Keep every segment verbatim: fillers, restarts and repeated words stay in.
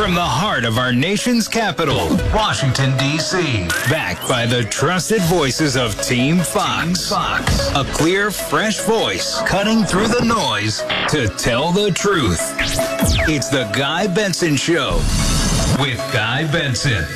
From the heart of our nation's capital, Washington, D C Backed by the trusted voices of Team Fox. Team Fox. A clear, fresh voice cutting through the noise to tell the truth. It's the Guy Benson Show with Guy Benson.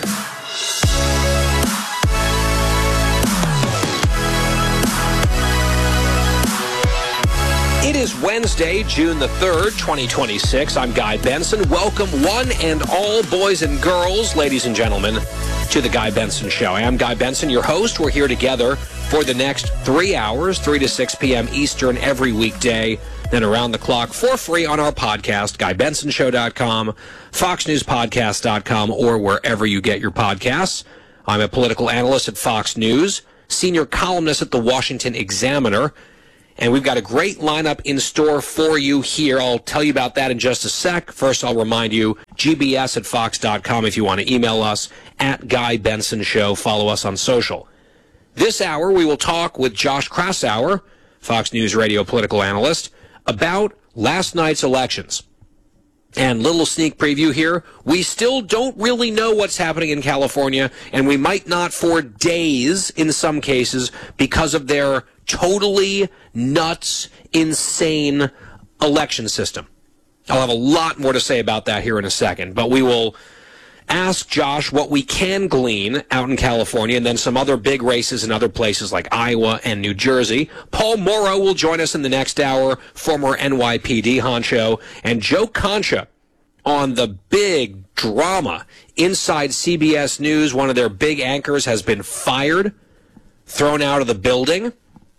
It is Wednesday, June the third, twenty twenty-six. I'm Guy Benson. Welcome one and all boys and girls, ladies and gentlemen, to the Guy Benson Show. I am Guy Benson, your host. We're here together for the next three hours, three to six p.m. Eastern every weekday, then around the clock for free on our podcast, guy benson show dot com, fox news podcast dot com, or wherever you get your podcasts. I'm a political analyst at Fox News, senior columnist at the Washington Examiner, and we've got a great lineup in store for you here. I'll tell you about that in just a sec. First, I'll remind you, G B S at fox dot com if you want to email us, at Guy Benson Show. Follow us on social. This hour, we will talk with Josh Kraushaar, Fox News radio political analyst, about last night's elections. And little sneak preview here, we still don't really know what's happening in California, and we might not for days in some cases because of their totally nuts, insane election system. I'll have a lot more to say about that here in a second, but we will ask Josh what we can glean out in California and then some other big races in other places like Iowa and New Jersey. Paul Mauro will join us in the next hour, former N Y P D honcho, and Joe Concha on the big drama inside C B S News. One of their big anchors has been fired, thrown out of the building.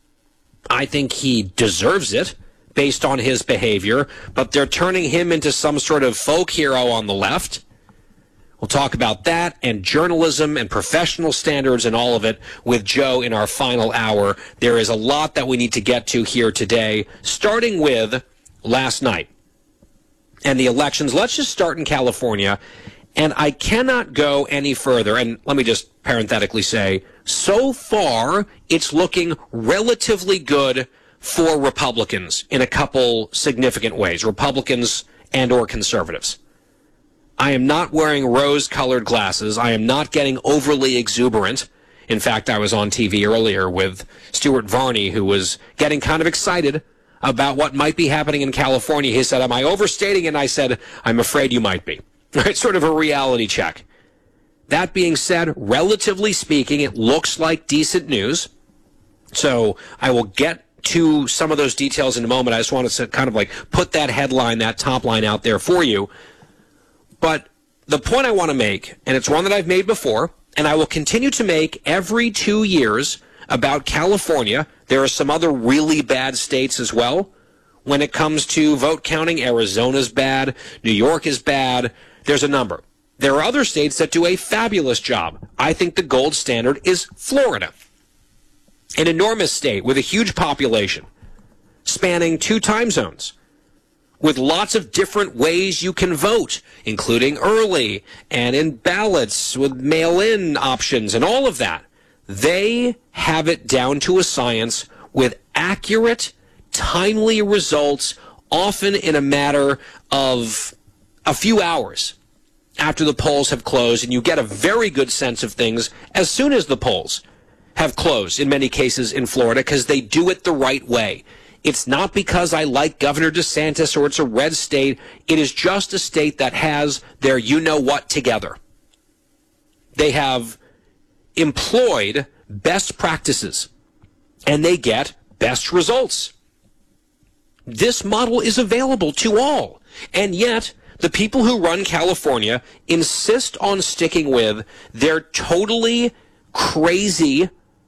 I think he deserves it based on his behavior, but they're turning him into some sort of folk hero on the left. We'll talk about that and journalism and professional standards and all of it with Joe in our final hour. There is a lot that we need to get to here today, starting with last night and the elections. Let's just start in California, and I cannot go any further. And let me just parenthetically say, so far, it's looking relatively good for Republicans in a couple significant ways, Republicans and or conservatives. I am not wearing rose-colored glasses. I am not getting overly exuberant. In fact, I was on T V earlier with Stuart Varney, who was getting kind of excited about what might be happening in California. He said, am I overstating? And I said, I'm afraid you might be. It's sort of a reality check. That being said, relatively speaking, it looks like decent news. So I will get to some of those details in a moment. I just wanted to kind of like put that headline, that top line out there for you. But the point I want to make, and it's one that I've made before, and I will continue to make every two years about California. There are some other really bad states as well. When it comes to vote counting, Arizona's bad, New York is bad. There's a number. There are other states that do a fabulous job. I think the gold standard is Florida, an enormous state with a huge population, spanning two time zones, with lots of different ways you can vote, including early and in ballots with mail-in options and all of that. They have it down to a science with accurate, timely results, often in a matter of a few hours after the polls have closed, and you get a very good sense of things as soon as the polls have closed, in many cases in Florida, because they do it the right way. It's not because I like Governor DeSantis or it's a red state. It is just a state that has their you-know-what together. They have employed best practices, and they get best results. This model is available to all, and yet the people who run California insist on sticking with their totally crazy,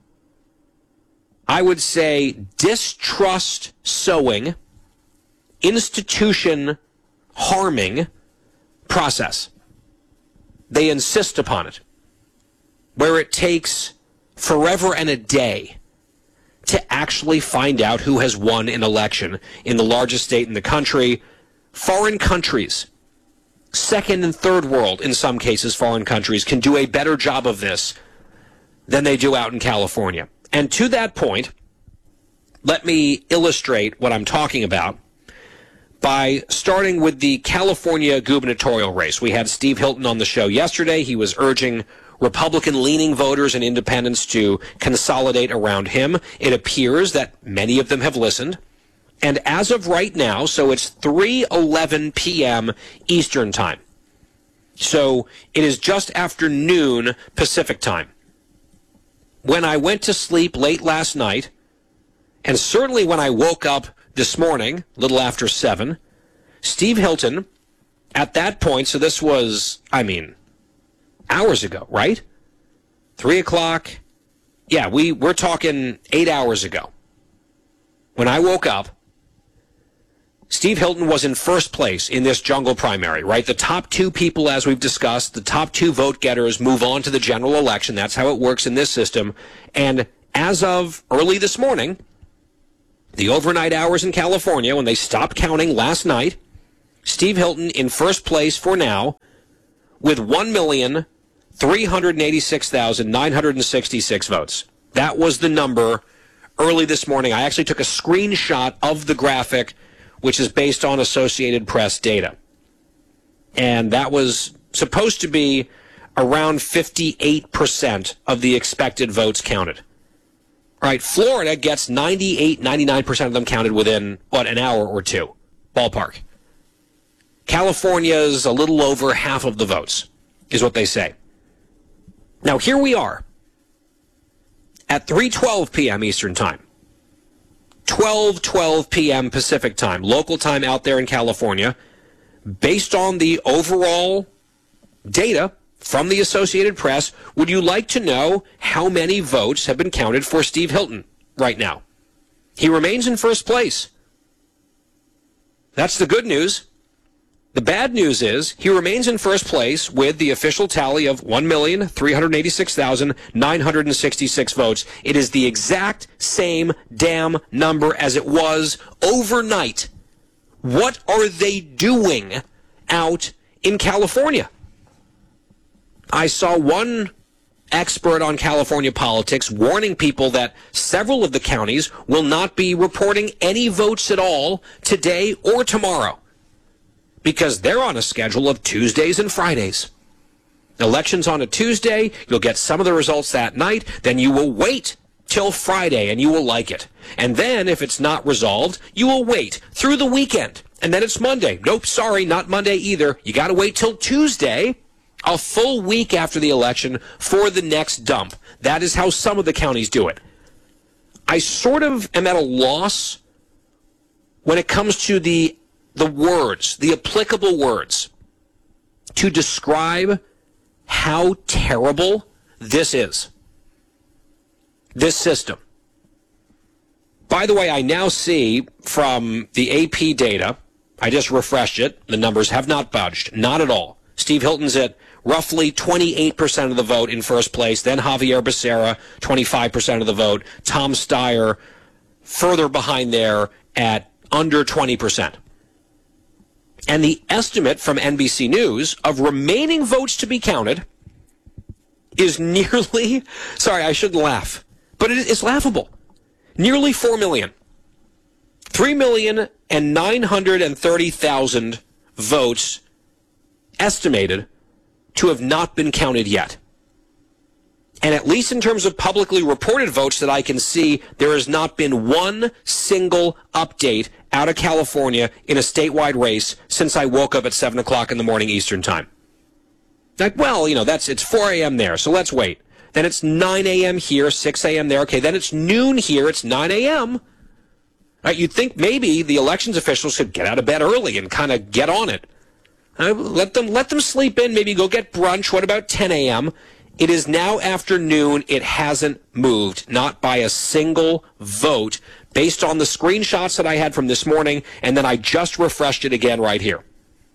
I would say, distrust sowing, institution harming process. They insist upon it, where it takes forever and a day to actually find out who has won an election in the largest state in the country. Foreign countries, second and third world, in some cases, foreign countries, can do a better job of this than they do out in California. And to that point, let me illustrate what I'm talking about by starting with the California gubernatorial race. We had Steve Hilton on the show yesterday. He was urging Republican-leaning voters and independents to consolidate around him. It appears that many of them have listened. And as of right now, so it's three eleven p.m. Eastern time. So it is just after noon Pacific time. When I went to sleep late last night, and certainly when I woke up this morning, a little after seven, Steve Hilton, at that point, so this was, I mean, hours ago, right? Three o'clock. Yeah, we, we're talking eight hours ago. When I woke up, Steve Hilton was in first place in this jungle primary, right? The top two people, as we've discussed, the top two vote getters move on to the general election. That's how it works in this system. And as of early this morning, the overnight hours in California, when they stopped counting last night, Steve Hilton in first place for now with one million three hundred eighty-six thousand nine hundred sixty-six votes. That was the number early this morning. I actually took a screenshot of the graphic, which is based on Associated Press data. And that was supposed to be around fifty-eight percent of the expected votes counted. All right, Florida gets ninety-eight, ninety-nine percent of them counted within, what, an hour or two, ballpark. California's a little over half of the votes, is what they say. Now, here we are at three twelve p.m. Eastern Time, twelve twelve p.m. Pacific Time, local time out there in California. Based on the overall data from the Associated Press, would you like to know how many votes have been counted for Steve Hilton right now? He remains in first place. That's the good news. The bad news is he remains in first place with the official tally of one million three hundred eighty-six thousand nine hundred sixty-six votes. It is the exact same damn number as it was overnight. What are they doing out in California? I saw one expert on California politics warning people that several of the counties will not be reporting any votes at all today or tomorrow because they're on a schedule of Tuesdays and Fridays. Elections on a Tuesday, you'll get some of the results that night, then you will wait till Friday and you will like it. And then if it's not resolved, you will wait through the weekend. And then it's Monday. Nope, sorry, not Monday either. You got to wait till Tuesday, a full week after the election, for the next dump. That is how some of the counties do it. I sort of am at a loss when it comes to the the words, the applicable words, to describe how terrible this is. This system. By the way, I now see from the A P data, I just refreshed it, the numbers have not budged, not at all. Steve Hilton's at roughly twenty-eight percent of the vote in first place, then Javier Becerra, twenty-five percent of the vote, Tom Steyer further behind there at under twenty percent. And the estimate from N B C News of remaining votes to be counted is nearly, sorry, I shouldn't laugh, but it is laughable, nearly four million. three million nine hundred thirty thousand votes estimated to have not been counted yet. And at least in terms of publicly reported votes that I can see, there has not been one single update out of California in a statewide race since I woke up at seven o'clock in the morning Eastern Time. Like, well, you know, that's it's four a.m. there, so let's wait. Then it's nine a.m. here, six a.m. there. Okay, then it's noon here, it's nine a.m. Right, you'd think maybe the elections officials should get out of bed early and kind of get on it. Uh, let them let them sleep in, maybe go get brunch. What about ten a.m.? It is now afternoon. It hasn't moved, not by a single vote, based on the screenshots that I had from this morning, and then I just refreshed it again right here.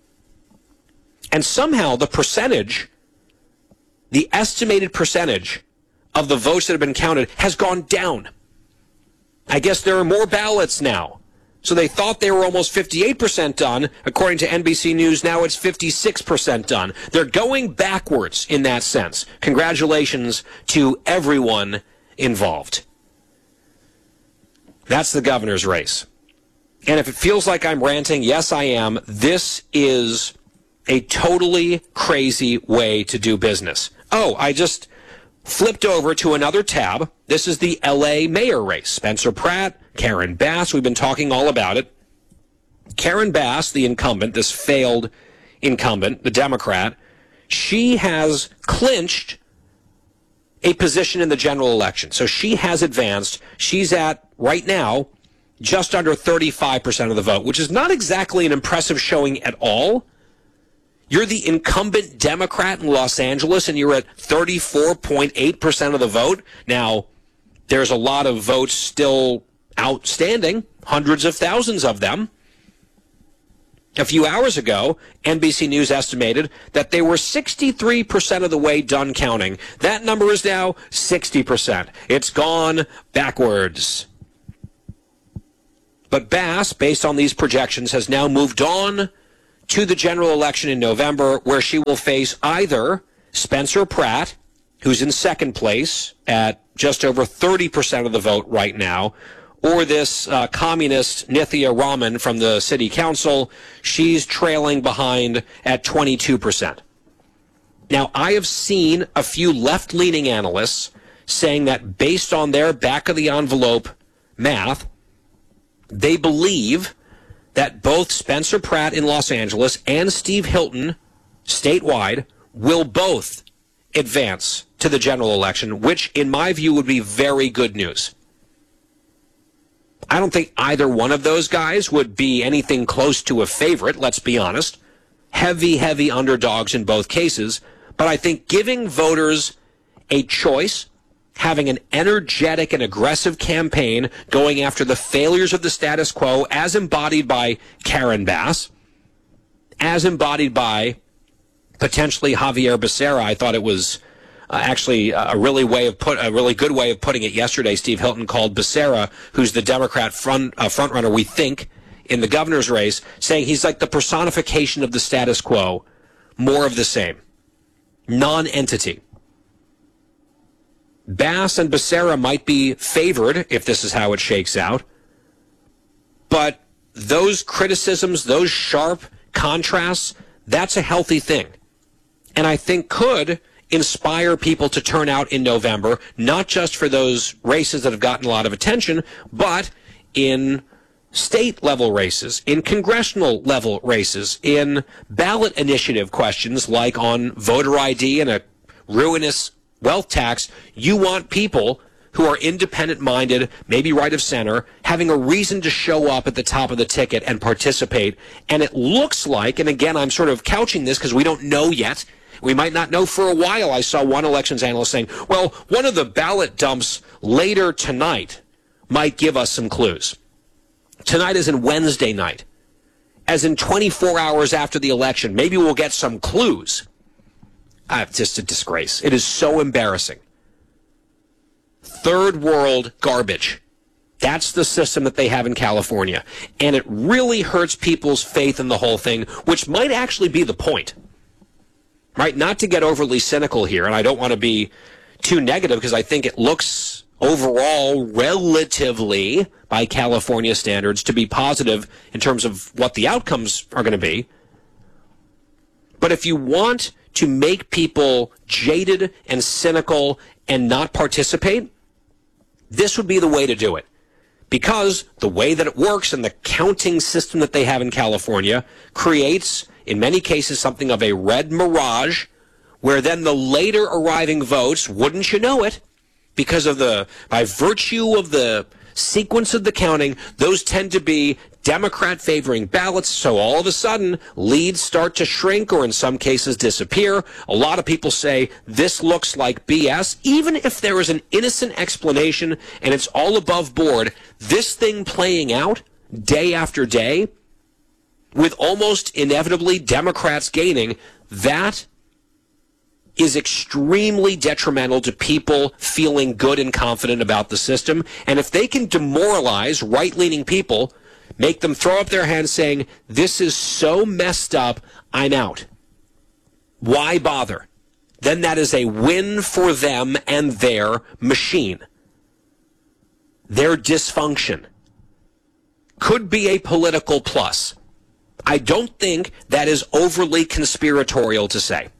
And somehow the percentage, the estimated percentage of the votes that have been counted has gone down. I guess there are more ballots now. So they thought they were almost fifty-eight percent done. According to N B C News, now it's fifty-six percent done. They're going backwards in that sense. Congratulations to everyone involved. That's the governor's race. And if it feels like I'm ranting, yes, I am. This is a totally crazy way to do business. Oh, I just flipped over to another tab. This is the L A mayor race. Spencer Pratt, Karen Bass. We've been talking all about it. Karen Bass, the incumbent, this failed incumbent, the Democrat, she has clinched a position in the general election. So she has advanced. She's at, right now, just under thirty-five percent of the vote, which is not exactly an impressive showing at all. You're the incumbent Democrat in Los Angeles, and you're at thirty-four point eight percent of the vote. Now, there's a lot of votes still outstanding, hundreds of thousands of them. A few hours ago, N B C News estimated that they were sixty-three percent of the way done counting. That number is now sixty percent. It's gone backwards. But Bass, based on these projections, has now moved on to the general election in November, where she will face either Spencer Pratt, who's in second place at just over thirty percent of the vote right now, or this uh, communist Nithya Raman from the city council. She's trailing behind at twenty-two percent. Now, I have seen a few left-leaning analysts saying that based on their back-of-the-envelope math, they believe that both Spencer Pratt in Los Angeles and Steve Hilton statewide will both advance to the general election, which in my view would be very good news. I don't think either one of those guys would be anything close to a favorite, let's be honest. Heavy, heavy underdogs in both cases. But I think giving voters a choice, having an energetic and aggressive campaign going after the failures of the status quo as embodied by Karen Bass, as embodied by potentially Javier Becerra. I thought it was uh, actually a really way of put a really good way of putting it yesterday. Steve Hilton called Becerra, who's the Democrat front uh, front runner, we think, in the governor's race, saying he's like the personification of the status quo, more of the same, non-entity. Bass and Becerra might be favored if this is how it shakes out. But those criticisms, those sharp contrasts, that's a healthy thing. And I think could inspire people to turn out in November, not just for those races that have gotten a lot of attention, but in state-level races, in congressional-level races, in ballot initiative questions like on voter I D and a ruinous wealth tax. You want people who are independent-minded, maybe right of center, having a reason to show up at the top of the ticket and participate. And it looks like, and again, I'm sort of couching this because we don't know yet. We might not know for a while. I saw one elections analyst saying, well, one of the ballot dumps later tonight might give us some clues. Tonight is in Wednesday night. As in twenty-four hours after the election, maybe we'll get some clues. Uh, just a disgrace. It is so embarrassing. Third world garbage. That's the system that they have in California. And it really hurts people's faith in the whole thing, which might actually be the point. Right? Not to get overly cynical here, and I don't want to be too negative because I think it looks overall relatively, by California standards, to be positive in terms of what the outcomes are going to be. But if you want to make people jaded and cynical and not participate, this would be the way to do it. Because the way that it works and the counting system that they have in California creates, in many cases, something of a red mirage, where then the later arriving votes, wouldn't you know it, because of the, by virtue of the sequence of the counting, those tend to be Democrat favoring ballots, so all of a sudden leads start to shrink or in some cases disappear. A lot of people say this looks like B S. Even if there is an innocent explanation and it's all above board, this thing playing out day after day with almost inevitably Democrats gaining, that is extremely detrimental to people feeling good and confident about the system. And if they can demoralize right-leaning people, make them throw up their hands saying, this is so messed up, I'm out. Why bother? Then that is a win for them and their machine, their dysfunction. could be a political plus. I don't think that is overly conspiratorial to say.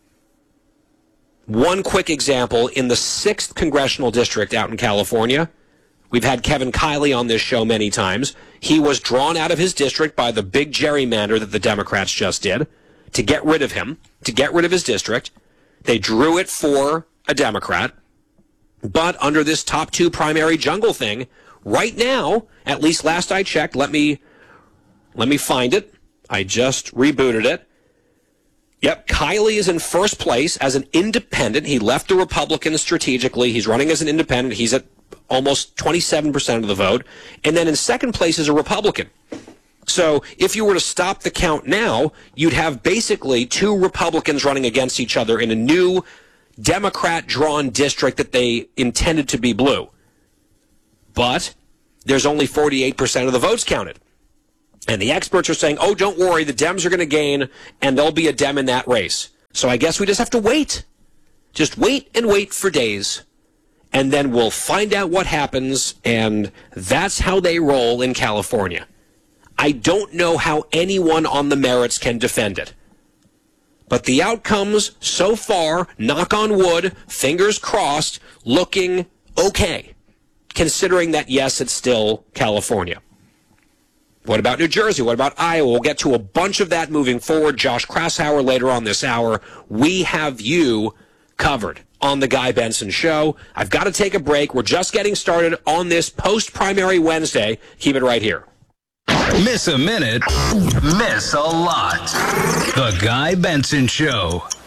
One quick example, in the sixth Congressional District out in California, we've had Kevin Kiley on this show many times. He was drawn out of his district by the big gerrymander that the Democrats just did to get rid of him, to get rid of his district. They drew it for a Democrat. But under this top two primary jungle thing, right now, at least last I checked, let me let me find it. I just rebooted it. Yep, Kiley is in first place as an independent. He left the Republicans strategically. He's running as an independent. He's at almost twenty-seven percent of the vote. And then in second place is a Republican. So if you were to stop the count now, you'd have basically two Republicans running against each other in a new Democrat-drawn district that they intended to be blue. But there's only forty-eight percent of the votes counted. And the experts are saying, oh, don't worry, the Dems are going to gain, and there'll be a Dem in that race. So I guess we just have to wait. Just wait and wait for days. And then we'll find out what happens, and that's how they roll in California. I don't know how anyone on the merits can defend it. But the outcomes so far, knock on wood, fingers crossed, looking okay, considering that, yes, it's still California. What about New Jersey? What about Iowa? We'll get to a bunch of that moving forward. Josh Krasauer later on this hour. We have you covered on the Guy Benson Show. I've got to take a break. We're just getting started on this post-primary Wednesday. Keep it right here. Miss a minute, miss a lot. The Guy Benson Show.